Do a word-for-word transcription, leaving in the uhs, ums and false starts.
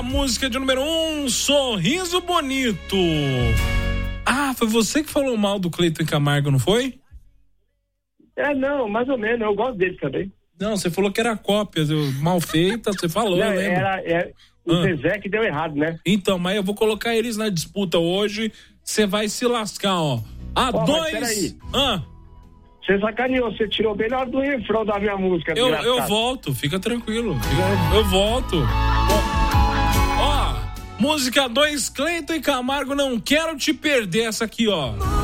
a música de número um, Sorriso Bonito. Ah, foi você que falou mal do Cleiton Camargo, não foi? É, não, mais ou menos, eu gosto dele também. Não, você falou que era cópia, mal feita, você falou, não, né? Era, era o ah. Zezé que deu errado, né? Então, mas eu vou colocar eles na disputa hoje, você vai se lascar, ó. A oh, dois... Ah. Você sacaneou, você tirou bem na hora do refrão da minha música. Eu, eu volto, fica tranquilo, fica, eu volto. Ó, ó música dois, Cleiton e Camargo, Não Quero Te Perder, essa aqui, ó.